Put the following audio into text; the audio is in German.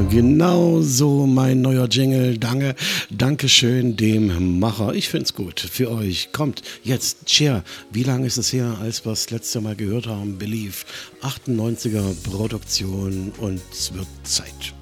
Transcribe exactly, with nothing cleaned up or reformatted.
Genau so mein neuer Jingle. Danke, Dankeschön dem Macher. Ich find's gut für euch. Kommt jetzt, Cher. Wie lange ist es her, als wir das letzte Mal gehört haben? Believe. achtundneunziger Produktion und es wird Zeit.